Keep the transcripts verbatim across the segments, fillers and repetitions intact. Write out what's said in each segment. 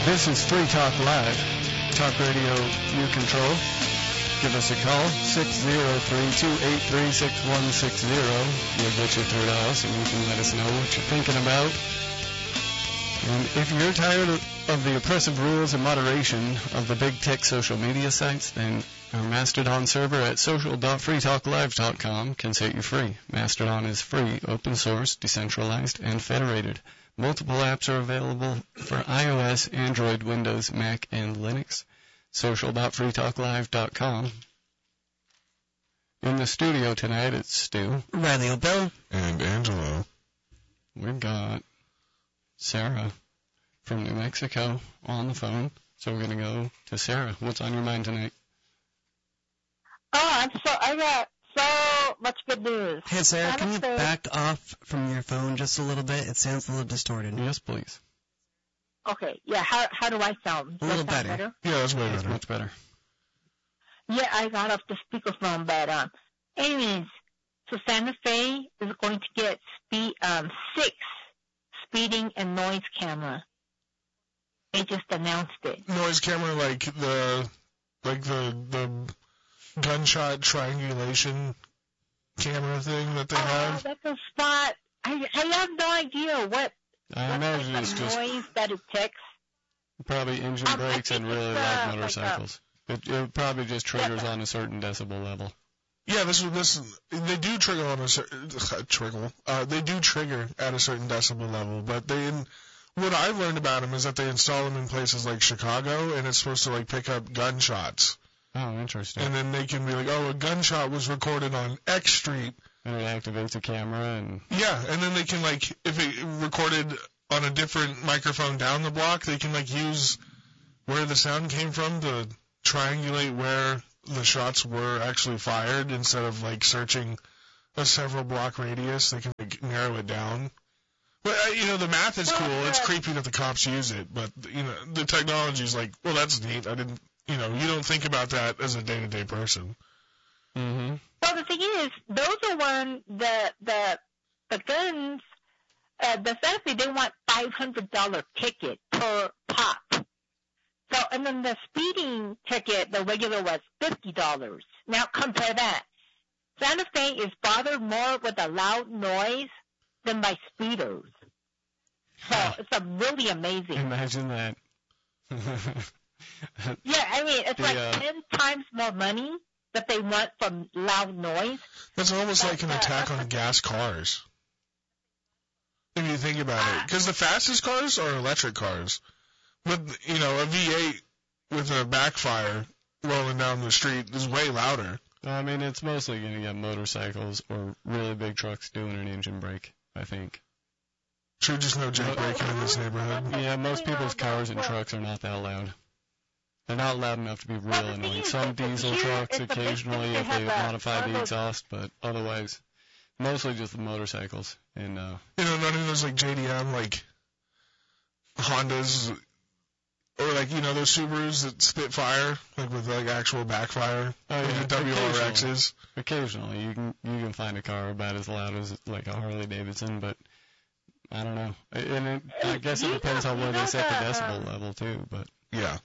This is Free Talk Live. Talk radio you control. Give us a call, six zero three, two eight three, six one six zero. We'll get you through to us, and you can let us know what you're thinking about. And if you're tired of the oppressive rules and moderation of the big tech social media sites, then our Mastodon server at social dot free talk live dot com can set you free. Mastodon is free, open source, decentralized, and federated. Multiple apps are available for iOS, Android, Windows, Mac, and Linux. social dot free talk live dot com. In the studio tonight, it's Stu, Radio Bill, and Angelo. We've got Sarah from New Mexico on the phone. So we're going to go to Sarah. What's on your mind tonight? Oh, I'm so, I got so much good news. Hey, Sarah, I'm can you afraid- back off from your phone just a little bit? It sounds a little distorted. Yes, please. Okay, yeah, how how do I sound? A Does little that sound better. Yeah, that's way That's better. much better. Yeah, I got off the speakerphone, but um, anyways, so Santa Fe is going to get speed um six speeding and noise camera. They just announced it. Noise camera, like the, like the the gunshot triangulation camera thing that they Oh, have. that's a spot. I I have no idea what I what imagine type it's of just noise that it takes. probably engine Um, I brakes and think really it's, uh, loud like a- motorcycles. It, it probably just triggers Yeah. on a certain decibel level. Yeah, this this they do trigger on a certain trigger. Uh, they do trigger at a certain decibel level, but they. What I've learned about them is that they install them in places like Chicago, and it's supposed to like pick up gunshots, Oh, interesting. and then they can be like, oh, a gunshot was recorded on X Street. And it activates a camera and Yeah, and then they can like if it recorded on a different microphone down the block, they can like use where the sound came from to triangulate where the shots were actually fired instead of like searching a several block radius. They can like, narrow it down. But uh, you know, the math is cool. It's creepy that the cops use it, but you know, the technology is like, well, that's neat. I didn't, you know, you don't think about that as a day-to-day person. mm-hmm. Well, the thing is, those are one the the the guns. Uh, the Santa Fe, they want five hundred dollar ticket per pop. So, and then the speeding ticket, the regular was fifty dollars. Now compare that. Santa Fe is bothered more with a loud noise than by speeders. So it's a really amazing. Imagine that. Yeah, I mean, it's The, like uh, ten times more money that they want from loud noise. That's almost like an Uh, attack uh, on gas cars. If you think about it. Because the fastest cars are electric cars. But, you know, a V eight with a backfire rolling down the street is way louder. I mean, it's mostly going to get motorcycles or really big trucks doing an engine brake, I think. Sure, just no jailbreaking in this neighborhood. Yeah, most people's cars and trucks are not that loud. They're not loud enough to be real annoying. Some diesel trucks occasionally if they modify the exhaust, but otherwise, mostly just the motorcycles. And uh, You know, none of those, like, J D M, like, Hondas, or, like, you know, those Subarus that spit fire, like, with, like, actual backfire, Oh, like yeah, the W R Xs. occasionally you can you can find a car about as loud as like a Harley Davidson, but I don't know. And it, I guess it depends on where they set the decibel level too. But Yeah.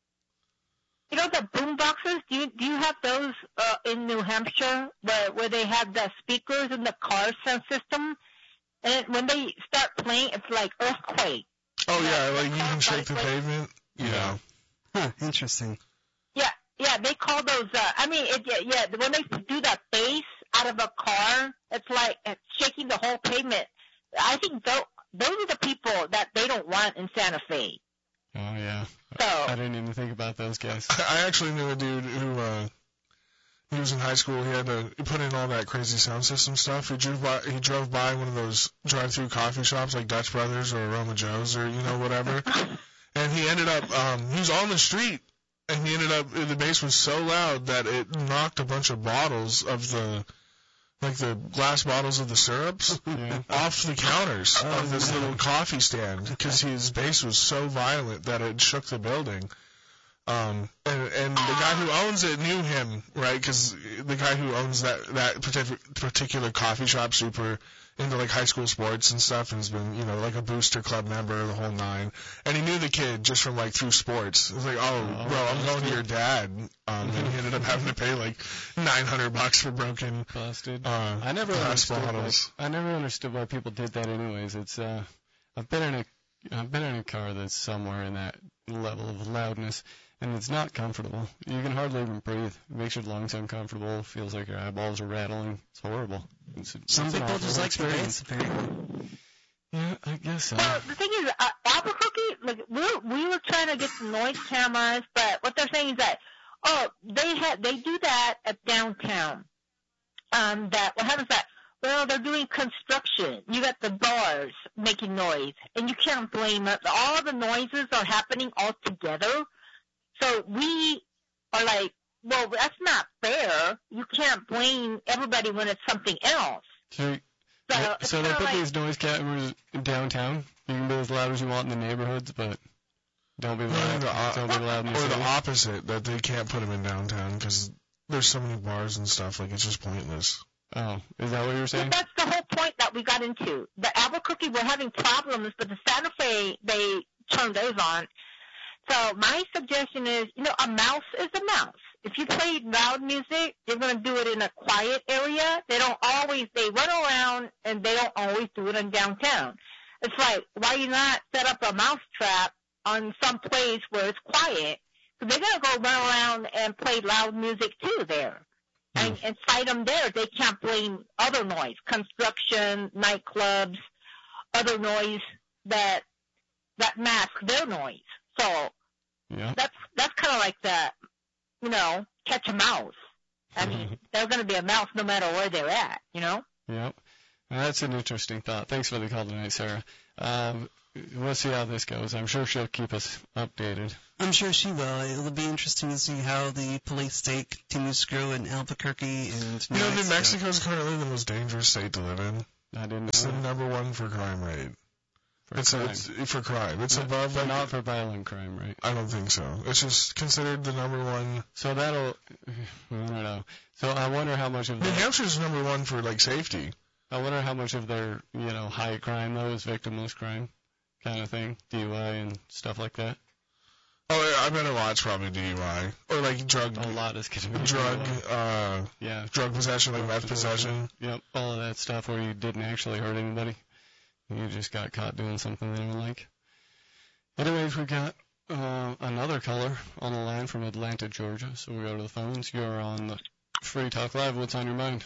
You know the boom boxes? Do you do you have those uh, in New Hampshire where where they have the speakers in the car sound system? And when they start playing, it's like earthquake. Oh, yeah, like, you can shake the pavement. Yeah. Huh, interesting. Yeah, yeah. They call those. Uh, I mean, it, yeah, yeah. When they do that bass out of a car, it's like it's shaking the whole pavement. I think those those are the people that they don't want in Santa Fe. oh yeah, So I didn't even think about those guys. I actually knew a dude who, uh, he was in high school. He had to put in all that crazy sound system stuff. He drove by, he drove by one of those drive-through coffee shops like Dutch Brothers or Aroma Joe's or, you know, whatever. And he ended up, um, he was on the street, and he ended up, the bass was so loud that it knocked a bunch of bottles of the, like the glass bottles of the syrups Yeah. off the counters of this little coffee stand because his bass was so violent that it shook the building. Um, and, and the guy who owns it knew him, right? Because the guy who owns that, that partic- particular coffee shop, super into like high school sports and stuff, and has been, you know, like a booster club member, the whole nine. And he knew the kid just from like through sports. It was like, oh, Oh, bro, I'm going to busted. your dad. Um, and he ended up having to pay like nine hundred bucks for broken Busted. uh, I never basketball understood. Why, huddles. I never understood why people did that. Anyways, it's uh, I've been in a, I've been in a car that's somewhere in that level of loudness, and it's not comfortable. You can hardly even breathe. It makes your lungs uncomfortable. Feels like your eyeballs are rattling. It's horrible. It's, Some it's an people awful just like the experience. bass, apparently. Yeah, I guess so. Well, the thing is, uh, Albuquerque, like we were, we were trying to get some noise cameras, but what they're saying is that oh, they had they do that at downtown. Um, that what happens that well, they're doing construction. You got the bars making noise, and you can't blame it. All the noises are happening all together. So we are like, well, that's not fair. You can't blame everybody when it's something else. So, So, yeah, it's so they kinda put like, these noise cameras downtown. You can be as loud as you want in the neighborhoods, but don't be Or loud. the, o- Don't be loud in the or the city. opposite, that they can't put them in downtown because there's so many bars and stuff. Like, it's just pointless. Oh, is that what you're saying? But that's the whole point that we got into. The Albuquerque, we're having problems, but the Santa Fe, they turned those on. So my suggestion is, you know, a mouse is a mouse. If you play loud music, you're going to do it in a quiet area. They don't always, they run around and they don't always do it in downtown. It's like, why you not set up a mouse trap on some place where it's quiet? Because they're going to go run around and play loud music too there. And, and fight them there. They can't blame other noise, construction, nightclubs, other noise that that mask their noise. So Yeah. that's that's kind of like that, you know, catch a mouse. I mean, they're going to be a mouse no matter where they're at, you know. Yep. Well, that's an interesting thought. Thanks for the call tonight, Sarah. Um, we'll see how this goes. I'm sure she'll keep us updated. I'm sure she will. It'll be interesting to see how the police state continues to grow in Albuquerque and You know, New Mexico. Mexico is currently the most dangerous state to live in. I didn't It's know the that. number one for crime rate. For It's, crime. it's for crime. It's Not- above, but like, not for violent crime, right? I don't think so. It's just considered the number one. So that'll, I don't know. So I wonder how much of New their, Hampshire's number one for like safety. I wonder how much of their, you know, high crime though is victimless crime, kind of thing, D U I and stuff like that. Oh, I bet a lot's probably D U I or like drug, A lot is going to be drug, D U I. uh, Yeah. drug possession, like meth possession. Yep, all of that stuff where you didn't actually hurt anybody. You just got caught doing something they didn't like. Anyways, we got uh, another caller on the line from Atlanta, Georgia. So we go to the phones. You're on the Free Talk Live. What's on your mind?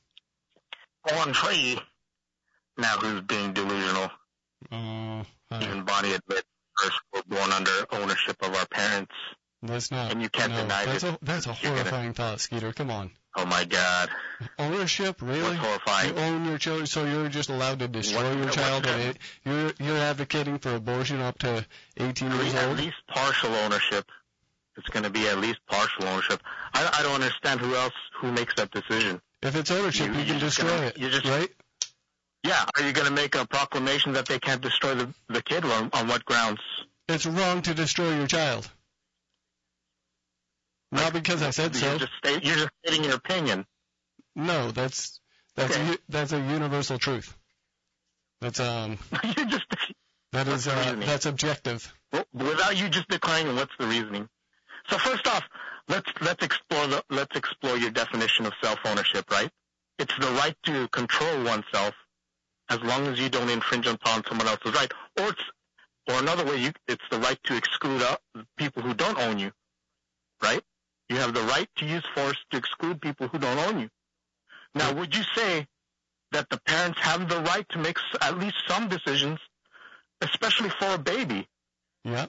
On free. Now who's being delusional? Uh, hi. Even Bonnie admits first we're born under ownership of our parents. That's not. And you can't no, deny that's it. a that's a You're gonna- horrifying thought, Skeeter. Come on. Oh my God. Ownership, really? What's horrifying? You own your children, so you're just allowed to destroy What- your what's child. that? At eight, you're you're advocating for abortion up to eighteen years At old. least partial ownership. It's going to be at least partial ownership. I, I don't understand who else who makes that decision. If it's ownership, You- you, you're can just destroy gonna- it, you're just- right? Yeah, are you going to make a proclamation that they can't destroy the the kid? On, on what grounds? It's wrong to destroy your child. Not because I said so. You're just state, you're just stating your opinion. No, that's that's Okay. a, u- that's a universal truth. That's um you're just that What's is the uh, reasoning? that's objective. Well, without you just declining, what's the reasoning? So first off, let's let's explore the let's explore your definition of self-ownership, right? It's the right to control oneself as long as you don't infringe upon someone else's right, or it's or another way, you, it's the right to exclude uh, people who don't own you, right? You have the right to use force to exclude people who don't own you. Now, would you say that the parents have the right to make s- at least some decisions, especially for a baby? Yeah.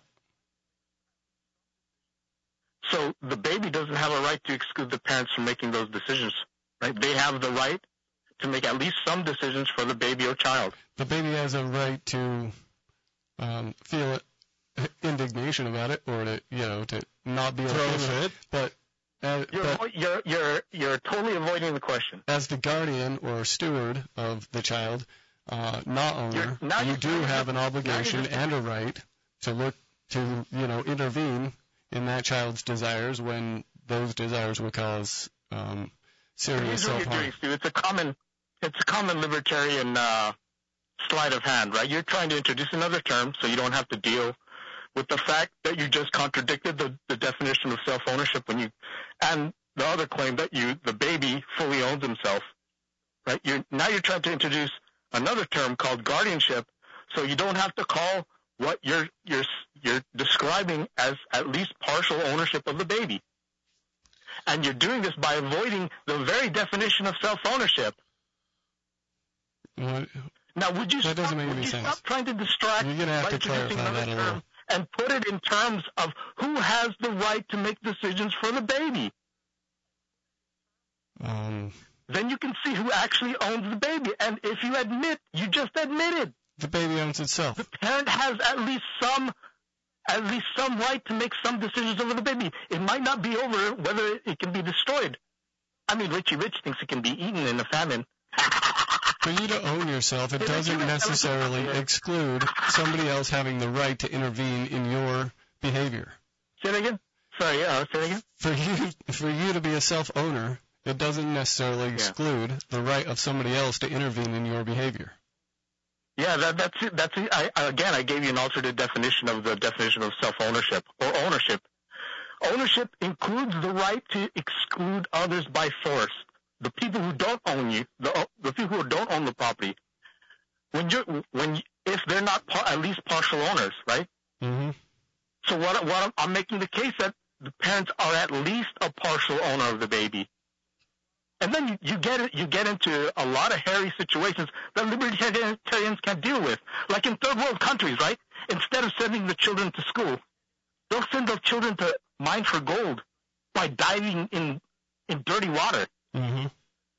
So the baby doesn't have a right to exclude the parents from making those decisions, right? They have the right to make at least some decisions for the baby or child. The baby has a right to um, feel indignation about it, or to you know to not be Throw okay a with it. fit. But, uh, You're but avo- you're you're you're totally avoiding the question. as the guardian or steward of the child, uh, not owner, You're- now you you're do just- have an now you're obligation just- and a right to look to you know intervene in that child's desires when those desires will cause um, serious Here's what you're self-harm. doing, Stu. It's a common it's a common libertarian uh, sleight of hand, right? You're trying to introduce another term so you don't have to deal with the fact that you just contradicted the, the definition of self-ownership when you, and the other claim that you, the baby fully owns himself, right? You're, now you're trying to introduce another term called guardianship, so you don't have to call what you're you're you're describing as at least partial ownership of the baby, and you're doing this by avoiding the very definition of self-ownership. What? Now, would you, That stop, doesn't make would any you sense. stop trying to distract You're gonna have by to introducing clarify another that a term little. and put it in terms of who has the right to make decisions for the baby? Um, Then you can see who actually owns the baby. And if you admit, you just admitted, the baby owns itself. the parent has at least some, at least some right to make some decisions over the baby. It might not be over whether it can be destroyed. I mean, Richie Rich thinks it can be eaten in a famine. For you to own yourself, it Yeah, doesn't yeah, necessarily yeah. exclude somebody else having the right to intervene in your behavior. Say that again? Sorry, uh, say that again? For you, for you to be a self-owner, it doesn't necessarily exclude the right of somebody else to intervene in your behavior. Yeah, that, that's it. That's it. I, again, I gave you an alternate definition of the definition of self-ownership or ownership. Ownership includes the right to exclude others by force. The people who don't own you, the the people who don't own the property, when you when you, if they're not par, at least partial owners, right? Mm-hmm. So what what I'm, I'm making the case that the parents are at least a partial owner of the baby. And then you, you get you get into a lot of hairy situations that libertarians can't deal with. Like in third world countries, right? Instead of sending the children to school, they'll send their children to mine for gold by diving in, in dirty water. Mm-hmm.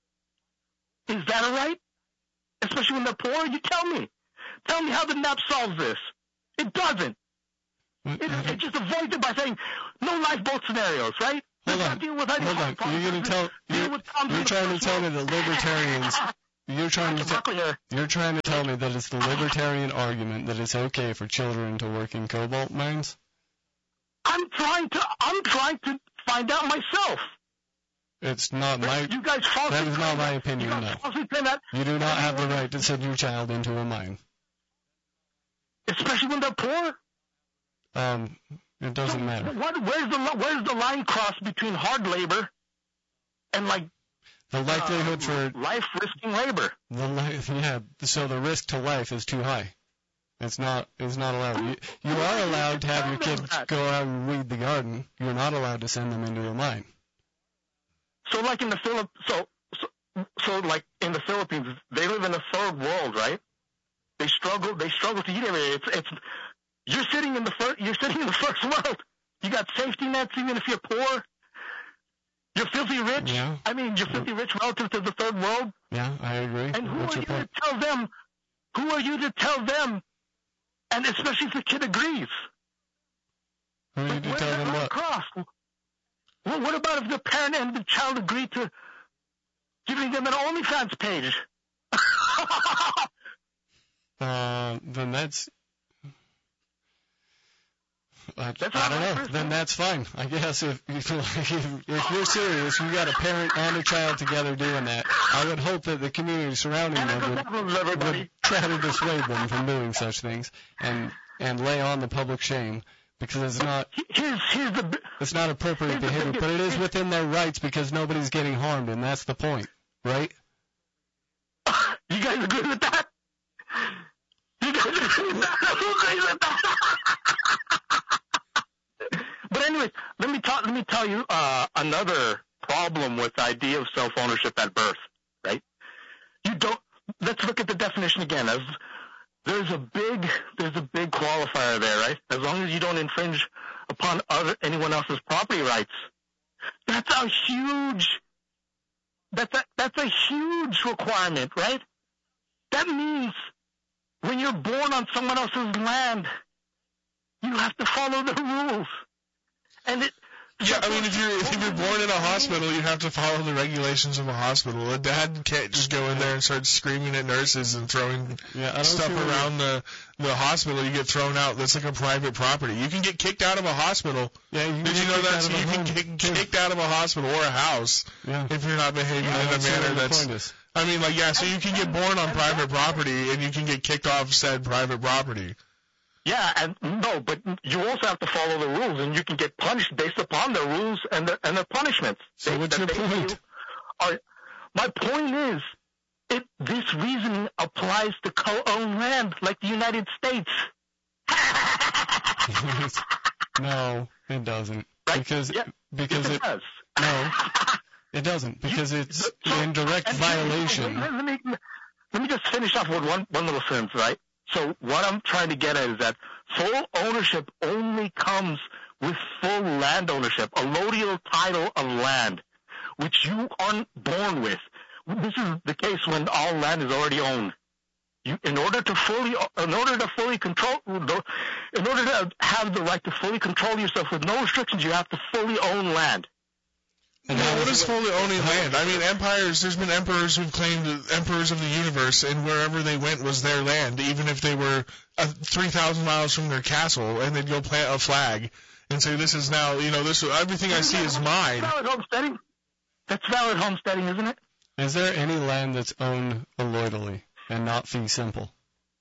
Is that all right? Especially when they're poor? You tell me. Tell me how the N A P solves this. It doesn't. It, it just avoids it by saying no lifeboat scenarios, right? Hold Let's on. not deal with any Hold on. hard You're going to tell deal you're, with problems you're in the trying to first tell me world. that libertarians you're trying to tell Buckler, you're trying to tell me that it's the libertarian argument that it's okay for children to work in cobalt mines? I'm trying to I'm trying to find out myself. It's not my You guys falsely that is not claim my that- opinion, you guys no. falsely claim that, You do not have the right to send your child into a mine. especially when they're poor. Um, it doesn't So matter. What, where's the where's the line cross between hard labor and like The likelihood uh, for life risking labor? the li- yeah, so the risk to life is too high. It's not it's not allowed. You, you are allowed to have your kids go out and weed the garden. You're not allowed to send them into a mine. So like in the Philip, so, so so like in the Philippines, they live in a third world, right? They struggle. They struggle to eat every day. It's it's you're sitting in the first. You're sitting in the first world. You got safety nets even if you're poor. You're filthy rich. Yeah. I mean, you're filthy rich relative to the third world. Yeah, I agree. And who What's are your you point? to tell them? Who are you to tell them? And especially if the kid agrees. Who are you to Where's tell that them line what? cross? Well, what about if the parent and the child agree to giving them an OnlyFans page? Uh, then that's. I, That's I all don't right, know. Chris. Then that's fine. I guess if if, if you're serious, you got a parent and a child together doing that. I would hope that the community surrounding And them it would, happens, everybody. would try to dissuade them from doing such things and and lay on the public shame because it's not Here's here's the bi- it's not appropriate Here's the behavior, biggest- but it is within their rights because nobody's getting harmed, and that's the point, right? you guys agree with that? You guys agree with that? Who agrees with that? But anyways, let me talk. Let me tell you uh, another problem with the idea of self-ownership at birth. Right? You don't. Let's look at the definition again. As there's a big there's a big qualifier there, right? As long as you don't infringe upon other anyone else's property rights. That's a huge. That's a that's a huge requirement, right? That means when you're born on someone else's land, you have to follow the rules. And it. Yeah, I mean, if you're if you're born in a hospital, you have to follow the regulations of a hospital. A dad can't just go in there and start screaming at nurses and throwing Yeah, I don't stuff see where- around the the hospital. You get thrown out. That's like a private property. You can get kicked out of a hospital. Yeah, you Did you know that? So you can get get kicked out of a hospital or a house Yeah. if you're not behaving I in don't a see manner what the that's. point is. I mean, like, yeah, so you can get born on private property and you can get kicked off said private property. Yeah, and no, but you also have to follow the rules, and you can get punished based upon the rules and the and the punishments. So they, what's your point? Are, my point is, it this reasoning applies to co-owned land like the United States. No, it doesn't. Right? Because yeah, because it, it does. no, it doesn't. Because You- it's so- in direct and- violation. Let, let me let me just finish off with one one little sentence, right? So what I'm trying to get at is that full ownership only comes with full land ownership, a allodial title of land, which you aren't born with. This is the case when all land is already owned. You, in order to fully, in order to fully control, in order to have the right to fully control yourself with no restrictions, you have to fully own land. And Yeah, how what is is fully owning land? I mean, empires, there's been emperors who've claimed emperors of the universe, and wherever they went was their land, even if they were uh, three thousand miles from their castle, and they'd go plant a flag and say, this is now, you know, this everything I see is mine. That's valid homesteading. That's valid homesteading, isn't it? Is there any land that's owned alloidally and not fee simple?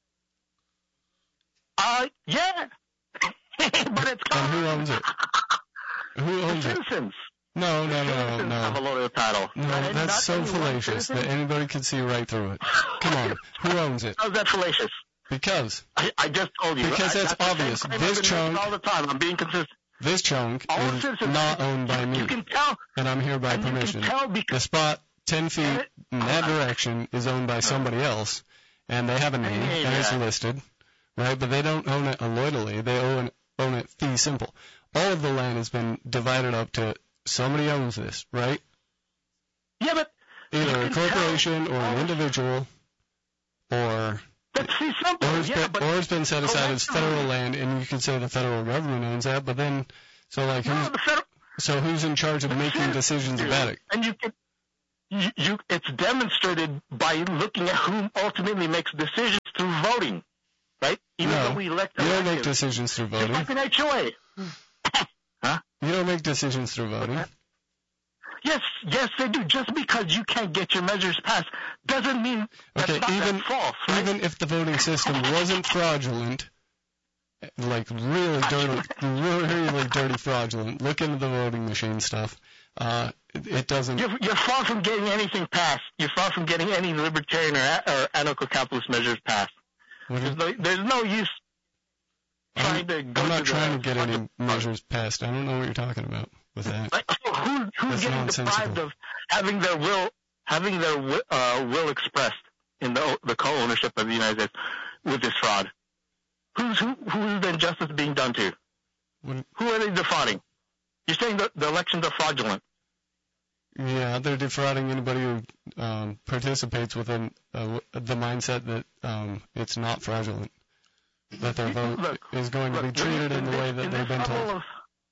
Uh, yeah. But it's And who owns it? Who owns the it? citizens. No, no, no, Citizens have a no. loyal title. No, Not- that's not so anyone. fallacious that Citizens? anybody can see right through it. Come on, who owns it? How's that fallacious? Because I, I just told you. Because I, that's the same obvious. claim This I've been making chunk- all the time. I'm being consistent. this chunk All is citizens, not owned by you, me, you can tell. and I'm here by and permission. You can tell The because spot ten feet in that direction is owned by somebody else, and they have a name, and it's Yeah. listed, right? But they don't own it alloidally. They own, own it fee simple. All of the land has been divided up to somebody owns this, right? yeah, but Either You a can tell. corporation or an individual, or that's too simple. or it's, yeah, been, but or it's been set aside as collectively- federal land, and you could say the federal government owns that. But then, so like, no, who's the federal. so who's in charge of making citizens decisions do. about it? And you can. You, you, it's demonstrated by looking at who ultimately makes decisions through voting, right? Even No, though we elect You don't make elected. decisions through Just voting. like an H O A. You don't make decisions through voting. Yes, yes, they do. Just because you can't get your measures passed doesn't mean that's Okay, not even that's false, right? even if the voting system wasn't fraudulent, like really dirty, really dirty fraudulent, look into the voting machine stuff. Uh, it, it doesn't. You're, you're far from getting anything passed. You're far from getting any libertarian or, a- or anarcho-capitalist measures passed. What There's is, no, there's no use trying I'm, to go I'm not to trying the, to get any measures passed. I don't know what you're talking about with that. Like, who, who's That's getting nonsensical. deprived of having their will, having their wi- uh, will expressed in the the co-ownership of the United States with this fraud? Who's who? Who is the injustice being done to? What, Who are they defrauding? You're saying that the elections are fraudulent. yeah, they're defrauding anybody who um, participates within uh, the mindset that um, it's not fraudulent, that their vote Look, is going to be Look, treated in with the this- way that in they've this been level told. Of,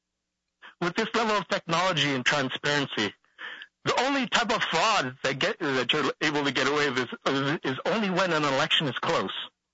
with this level of technology and transparency, the only type of fraud that get that you're able to get away with is, is only when an election is close.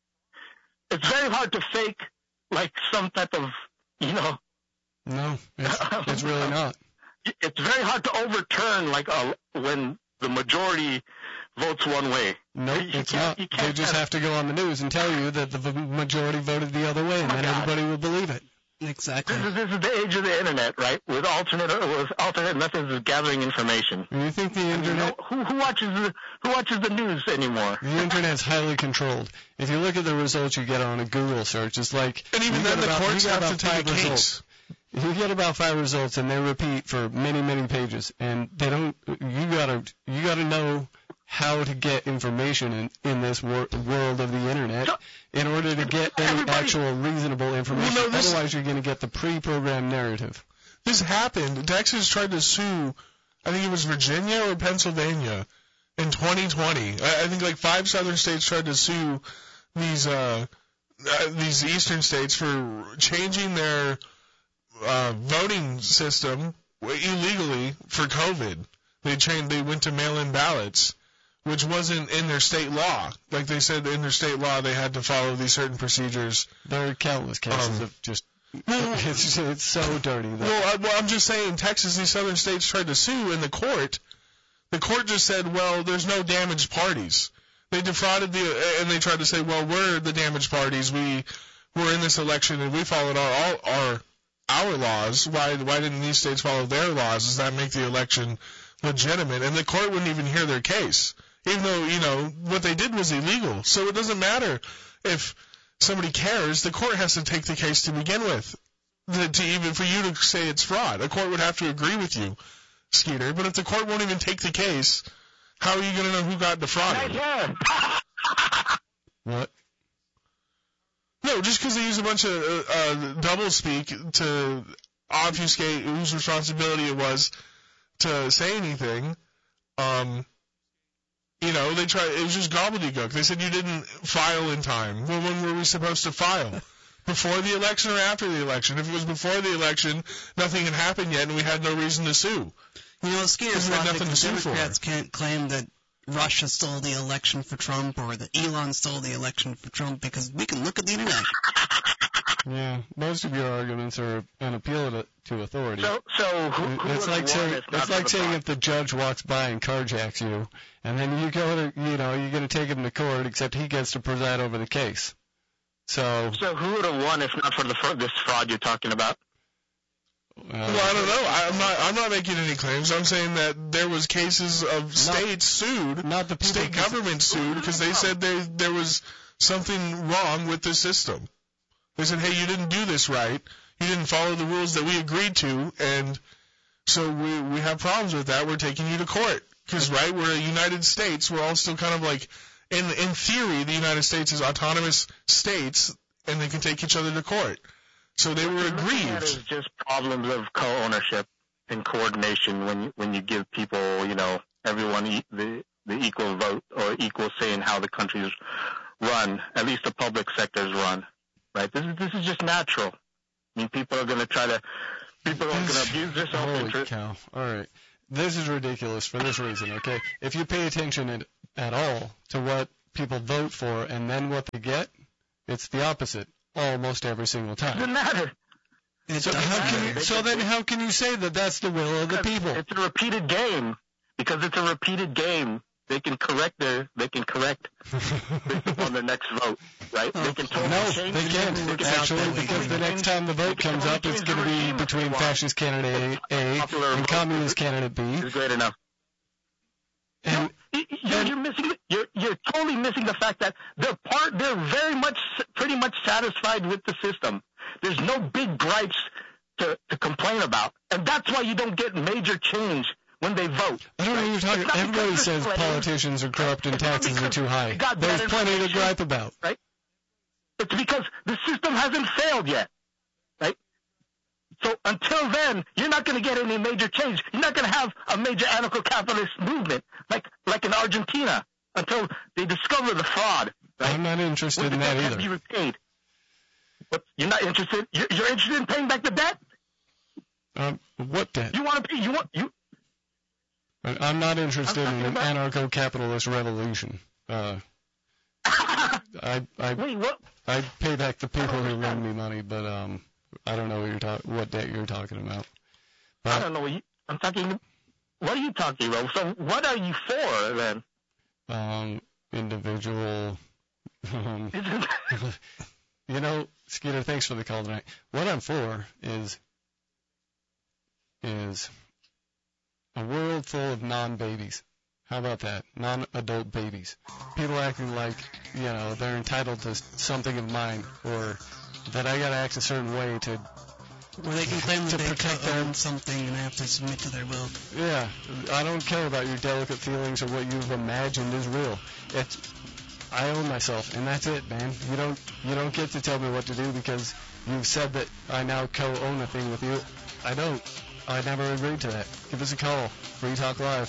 It's very hard to fake like some type of, you know, No, it's, it's really not. it's very hard to overturn like a, when the majority votes one way. Nope, You it's can't- not. you They can't just have- have to go on the news and tell you that the v- majority voted the other way, and Oh my then God. everybody will believe it. Exactly. This is, this is the age of the internet, right? With alternate with alternate methods of gathering information. And you think the You internet, know, who, who watches the who watches the news anymore? the internet's highly controlled. If you look at the results you get on a Google search, it's like And even you then, get the about, courts you get have to about take a five case. results. You get about five results, and they repeat for many, many pages, and they don't. You gotta, you gotta know how to get information in, in this wor- world of the internet So- in order to get any Everybody- actual reasonable information. Well, no, this- Otherwise, you're going to get the pre-programmed narrative. This happened. Texas tried to sue, I think it was Virginia or Pennsylvania, in twenty twenty. I, I think like five southern states tried to sue these uh, uh, these eastern states for changing their uh, voting system illegally for COVID. They changed. They went to mail-in ballots, which wasn't in their state law. Like they said in their state law, they had to follow these certain procedures. There are countless cases Um, of just. Well, It's, it's so dirty. That, Well, I, well, I'm just saying, Texas, these southern states tried to sue in the court The court just said, well, there's no damaged parties. They defrauded the, and they tried to say, well, we're the damaged parties. We were in this election and we followed our all our our laws. Why why didn't these states follow their laws? Does that make the election legitimate? And the court wouldn't even hear their case, even though, you know, what they did was illegal. So it doesn't matter if somebody cares. The court has to take the case to begin with. The, to even for you to say it's fraud, a court would have to agree with you, Skeeter. But if the court won't even take the case, how are you going to know who got defrauded? What? No, just because they use a bunch of uh, uh, double speak to obfuscate whose responsibility it was to say anything. Um, you know, they try. It was just gobbledygook. They said you didn't file in time. Well, when were we supposed to file? Before the election or after the election? If it was before the election, nothing had happened yet, and we had no reason to sue. You know, Skeeter's logic, the Democrats can't claim that Russia stole the election for Trump or that Elon stole the election for Trump because we can look at the internet. Yeah, most of your arguments are an appeal to, to authority. So, so who, who it's like saying, it's like saying if the judge walks by and carjacks you, and then you go to, you know, you're going to take him to court, except he gets to preside over the case. So, so who would have won if not for the this fraud you're talking about? Uh, well, I don't know. I'm not. I'm not making any claims. I'm saying that there was cases of states sued, not the state government sued, because they said they, there was something wrong with the system. They said, hey, you didn't do this right. You didn't follow the rules that we agreed to, and so we we have problems with that. We're taking you to court because, right, we're a United States. We're all still kind of like. In in theory, the United States is autonomous states, and they can take each other to court. So they were aggrieved. It's just problems of co-ownership and coordination when you, when you give people, you know, everyone e- the the equal vote or equal say in how the countries run. At least the public sectors run, right? This is this is just natural. I mean, people are going to try to people are going to abuse their self-interest. Holy cow! All right. This is ridiculous for this reason, okay? If you pay attention at, at all to what people vote for and then what they get, it's the opposite almost every single time. It doesn't matter. So, how can you, so then how can you say that that's the will of the people? It's a repeated game. Because it's a repeated game. They can correct their, they can correct on the next vote, right? They can totally no, change they can't, they can actually, because the next time the vote comes up, it's going to be between fascist candidate A and communist candidate B. It's great enough. And, no, you're, you're missing, you're, you're totally missing the fact that they're part, they're very much, pretty much satisfied with the system. There's no big gripes to, to complain about. And that's why you don't get major change when they vote. I don't know what you're talking about. Everybody says politicians are corrupt and taxes are too high. There's plenty to gripe about. Right? It's because the system hasn't failed yet. Right? So until then, you're not going to get any major change. You're not going to have a major anarcho-capitalist movement like like in Argentina until they discover the fraud. Right? I'm not interested in that either. Be repaid. But you're not interested? You're, you're interested in paying back the debt? Um, what debt? You want to pay? You want you? I'm not interested in an anarcho-capitalist revolution. Uh, I I Wait, what? I pay back the people who lend me money, but um, I don't know what you're talk what debt you're talking about. But, I don't know what you, I'm talking. What are you talking about? So what are you for then? Um, individual. Um, you know, Skeeter, thanks for the call tonight. What I'm for is is a world full of non-babies. How about that? Non-adult babies. People acting like, you know, they're entitled to something of mine, or that I gotta act a certain way to, or they can claim to that they protect own their something and have to submit to their will. Yeah, I don't care about your delicate feelings or what you've imagined is real. It's, I own myself, and that's it, man. You don't, you don't get to tell me what to do because you've said that I now co-own a thing with you. I don't. I never agreed to that. Give us a call. Free Talk Live.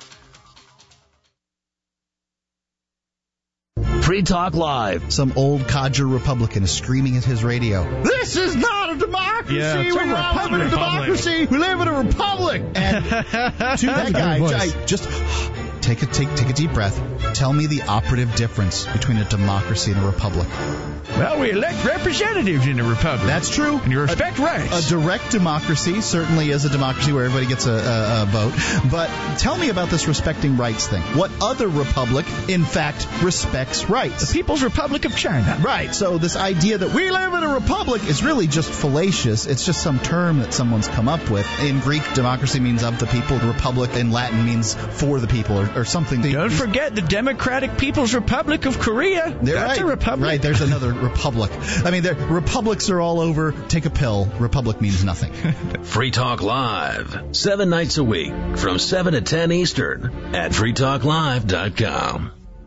Free Talk Live. Some old codger Republican is screaming at his radio. This is not a democracy. Yeah, we live in a democracy. We live in a republic. And to that guy, I just take a take take a deep breath. Tell me the operative difference between a democracy and a republic. Well, we elect representatives in a republic. That's true. And you respect a, rights. A direct democracy certainly is a democracy where everybody gets a, a, a vote. But tell me about this respecting rights thing. What other republic, in fact, respects rights? The People's Republic of China. Right. So this idea that we live in a republic is really just fallacious. It's just some term that someone's come up with. In Greek, democracy means of the people. Republic in Latin means for the people or, or something. Don't forget the Democratic People's Republic of Korea. They're That's right. a republic. Right. There's another republic. I mean, republics are all over. Take a pill. Republic means nothing. Free Talk Live, seven nights a week from seven to ten Eastern at free talk live dot com.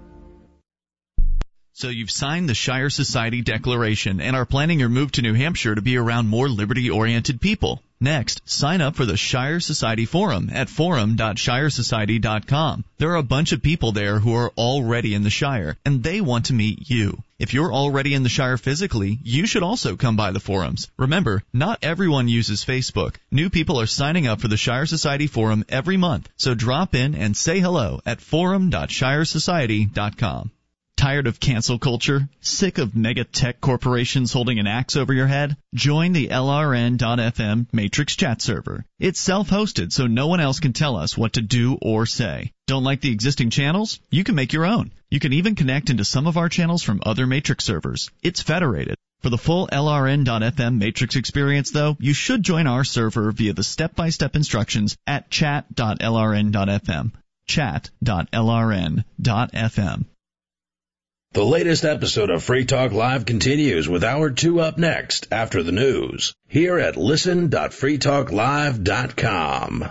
So you've signed the Shire Society Declaration and are planning your move to New Hampshire to be around more liberty-oriented people. Next, sign up for the Shire Society Forum at forum dot shire society dot com. There are a bunch of people there who are already in the Shire, and they want to meet you. If you're already in the Shire physically, you should also come by the forums. Remember, not everyone uses Facebook. New people are signing up for the Shire Society Forum every month, so drop in and say hello at forum dot shire society dot com. Tired of cancel culture? Sick of mega tech corporations holding an axe over your head? Join the L R N dot F M Matrix chat server. It's self-hosted, so no one else can tell us what to do or say. Don't like the existing channels? You can make your own. You can even connect into some of our channels from other Matrix servers. It's federated. For the full L R N dot F M Matrix experience, though, you should join our server via the step-by-step instructions at chat dot L R N dot F M. chat dot L R N dot F M. The latest episode of Free Talk Live continues with Hour two up next after the news here at listen dot free talk live dot com.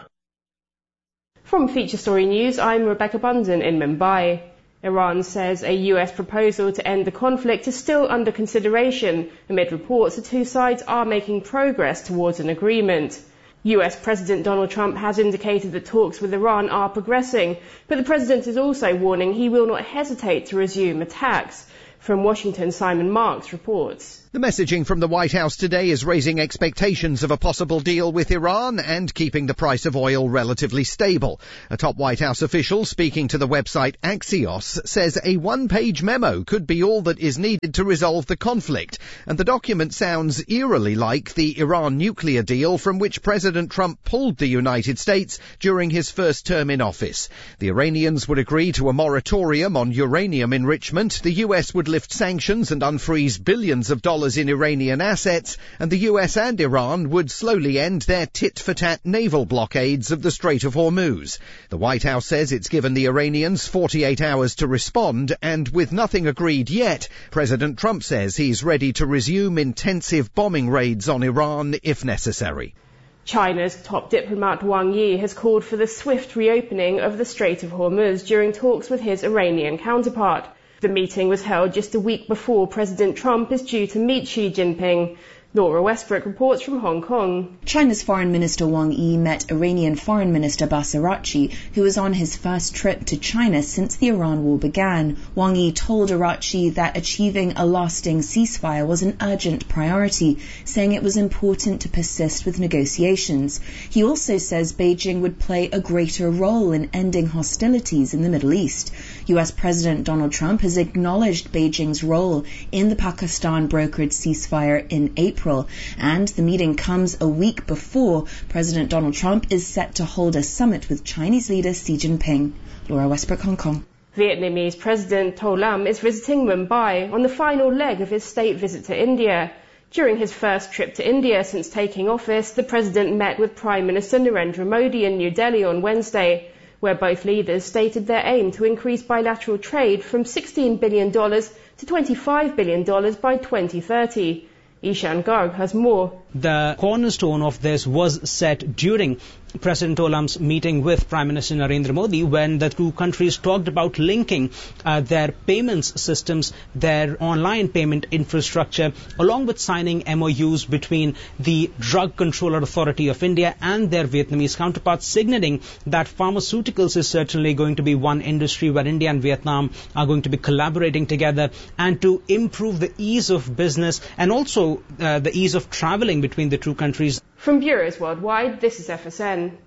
From Feature Story News, I'm Rebecca Bunsen in Mumbai. Iran says a U S proposal to end the conflict is still under consideration amid reports the two sides are making progress towards an agreement. U S President Donald Trump has indicated that talks with Iran are progressing, but the president is also warning he will not hesitate to resume attacks. From Washington, Simon Marks reports. The messaging from the White House today is raising expectations of a possible deal with Iran and keeping the price of oil relatively stable. A top White House official speaking to the website Axios says a one-page memo could be all that is needed to resolve the conflict, and the document sounds eerily like the Iran nuclear deal from which President Trump pulled the United States during his first term in office. The Iranians would agree to a moratorium on uranium enrichment, the U S would lift sanctions and unfreeze billions of dollars in Iranian assets, and the U S and Iran would slowly end their tit-for-tat naval blockades of the Strait of Hormuz. The White House says it's given the Iranians forty-eight hours to respond, and with nothing agreed yet, President Trump says he's ready to resume intensive bombing raids on Iran if necessary. China's top diplomat Wang Yi has called for the swift reopening of the Strait of Hormuz during talks with his Iranian counterpart. The meeting was held just a week before President Trump is due to meet Xi Jinping. Laura Westbrook reports from Hong Kong. China's Foreign Minister Wang Yi met Iranian Foreign Minister Abbas Araghchi, who was on his first trip to China since the Iran war began. Wang Yi told Araghchi that achieving a lasting ceasefire was an urgent priority, saying it was important to persist with negotiations. He also says Beijing would play a greater role in ending hostilities in the Middle East. U S President Donald Trump has acknowledged Beijing's role in the Pakistan-brokered ceasefire in April. And the meeting comes a week before President Donald Trump is set to hold a summit with Chinese leader Xi Jinping. Laura Westbrook, Hong Kong. Vietnamese President To Lam is visiting Mumbai on the final leg of his state visit to India. During his first trip to India since taking office, the president met with Prime Minister Narendra Modi in New Delhi on Wednesday, where both leaders stated their aim to increase bilateral trade from sixteen billion dollars to twenty-five billion dollars by twenty thirty. Ishan Garg has more. The cornerstone of this was set during President To Lam's meeting with Prime Minister Narendra Modi, when the two countries talked about linking uh, their payments systems, their online payment infrastructure, along with signing M O Us between the Drug Controller Authority of India and their Vietnamese counterparts, signaling that pharmaceuticals is certainly going to be one industry where India and Vietnam are going to be collaborating together, and to improve the ease of business and also uh, the ease of traveling between the two countries. From bureaus worldwide, this is F S N.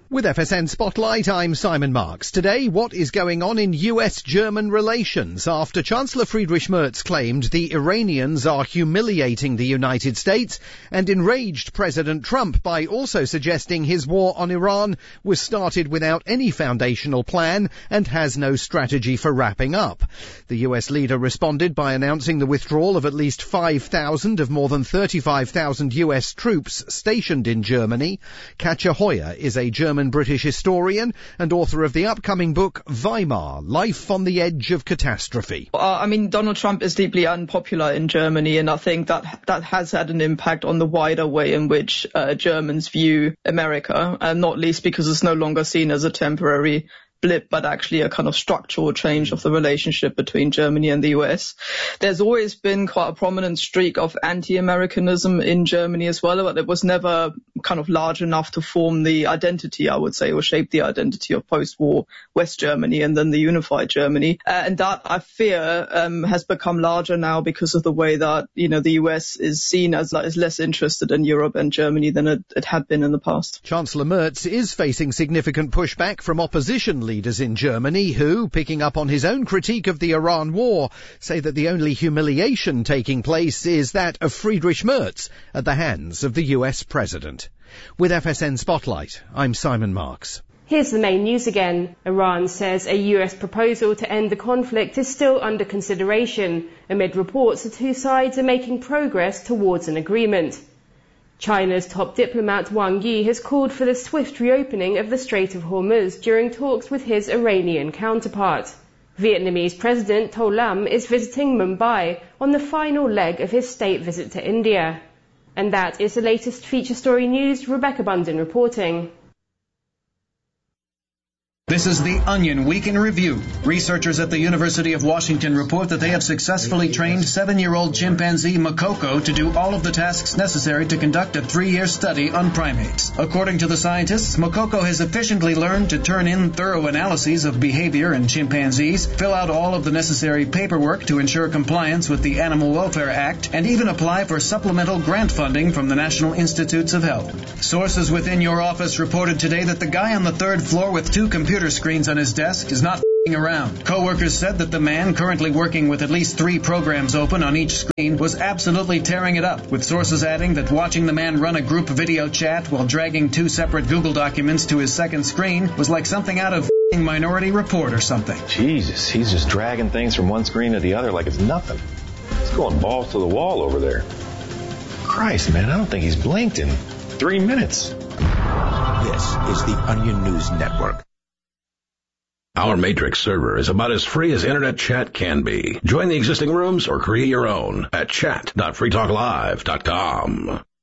With F S N Spotlight, I'm Simon Marks. Today, what is going on in U S German relations after Chancellor Friedrich Merz claimed the Iranians are humiliating the United States and enraged President Trump by also suggesting his war on Iran was started without any foundational plan and has no strategy for wrapping up. The U S leader responded by announcing the withdrawal of at least five thousand of more than thirty-five thousand U S troops stationed in Germany. Katja Hoyer is a German British historian and author of the upcoming book Weimar, Life on the Edge of Catastrophe. Uh, I mean, Donald Trump is deeply unpopular in Germany, and I think that that has had an impact on the wider way in which uh, Germans view America, and not least because it's no longer seen as a temporary blip, but actually a kind of structural change of the relationship between Germany and the U S. There's always been quite a prominent streak of anti-Americanism in Germany as well, but it was never kind of large enough to form the identity, I would say, or shape the identity of post-war West Germany and then the unified Germany. Uh, and that, I fear, um, has become larger now because of the way that, you know, the U S is seen as, as less interested in Europe and Germany than it, it had been in the past. Chancellor Merz is facing significant pushback from opposition leaders in Germany who, picking up on his own critique of the Iran war, say that the only humiliation taking place is that of Friedrich Merz at the hands of the U S president. With F S N Spotlight, I'm Simon Marks. Here's the main news again. Iran says a U S proposal to end the conflict is still under consideration, amid reports the two sides are making progress towards an agreement. China's top diplomat Wang Yi has called for the swift reopening of the Strait of Hormuz during talks with his Iranian counterpart. Vietnamese President To Lam is visiting Mumbai on the final leg of his state visit to India. And that is the latest feature story news. Rebecca Bunden reporting. This is the Onion Week in Review. Researchers at the University of Washington report that they have successfully trained seven-year-old chimpanzee Makoko to do all of the tasks necessary to conduct a three-year study on primates. According to the scientists, Makoko has efficiently learned to turn in thorough analyses of behavior in chimpanzees, fill out all of the necessary paperwork to ensure compliance with the Animal Welfare Act, and even apply for supplemental grant funding from the National Institutes of Health. Sources within your office reported today that the guy on the third floor with two computers screens on his desk is not f***ing around. Co-workers said that the man, currently working with at least three programs open on each screen, was absolutely tearing it up, with sources adding that watching the man run a group video chat while dragging two separate Google documents to his second screen was like something out of f***ing Minority Report or something. Jesus, he's just dragging things from one screen to the other like it's nothing. He's going balls to the wall over there. Christ, man, I don't think he's blinked in three minutes. This is the Onion News Network. Our Matrix server is about as free as internet chat can be. Join the existing rooms or create your own at chat dot free talk live dot com.